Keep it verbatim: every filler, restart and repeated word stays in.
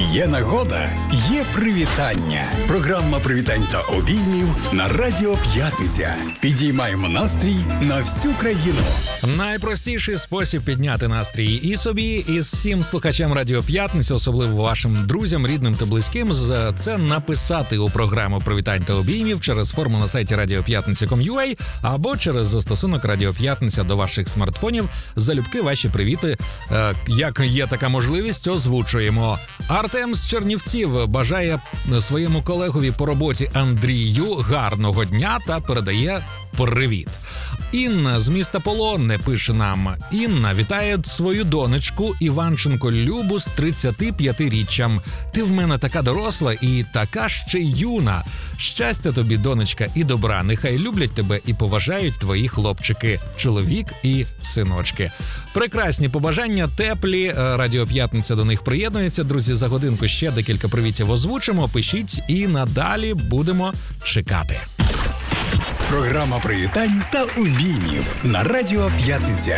Є нагода, є привітання. Програма привітань та обіймів на Радіо П'ятниця. Підіймаємо настрій на всю країну. Найпростіший спосіб підняти настрій і собі, і всім слухачам Радіо П'ятниця, особливо вашим друзям, рідним та близьким, це написати у програму привітань та обіймів через форму на сайті радіо п'ятниця крапка ком крапка ю а або через застосунок Радіо П'ятниця до ваших смартфонів. Залюбки ваші привіти, як є така можливість, озвучуємо. Артем з Чернівців бажає своєму колегові по роботі Андрію гарного дня та передає привіт. Інна з міста Полонне пише нам: Інна вітає свою донечку Іванченко Любу з тридцятип'ятиріччям. Ти в мене така доросла і така ще юна. Щастя тобі, донечка, і добра. Нехай люблять тебе і поважають твої хлопчики, чоловік і синочки. Прекрасні побажання, теплі. Радіо П'ятниця до них приєднується. Друзі, за годинку ще декілька привітів озвучимо. Пишіть і надалі будемо чекати. Програма привітань та обіймів на Радіо П'ятниця.